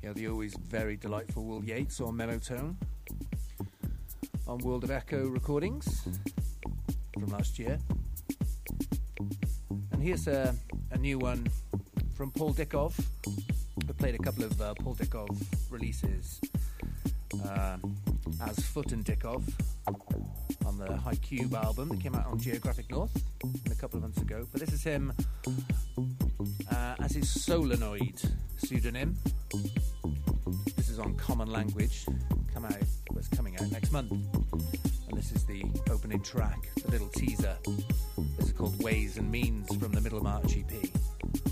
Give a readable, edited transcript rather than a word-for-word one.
The always very delightful Will Yates on Melotone on World of Echo recordings from last year. And here's a new one from Paul Dickov. I played a couple of Paul Dickov releases as Foot and Dickov on the High Cube album that came out on Geographic North a couple of months ago. But this is him as his Solenoid pseudonym. This is on Common Language. It's coming out next month. And this is the opening track, the little teaser. This is called Ways and Means from the Middlemarch EP.